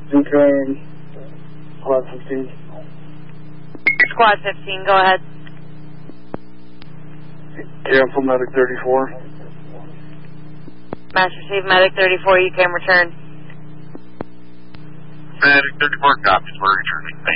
Ukraine, Squad 15. Squad 15, go ahead. Cancel Medic 34. Mass receive Medic 34, you can return. Medic 34 copies, we're returning.